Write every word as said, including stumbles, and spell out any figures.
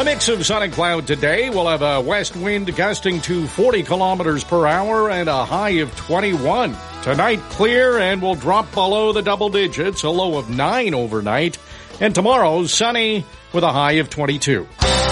A mix of sun and cloud today. We'll have a west wind gusting to forty kilometers per hour and a high of twenty-one. Tonight, clear and will drop below the double digits, a low of nine overnight. And tomorrow, sunny with a high of twenty-two.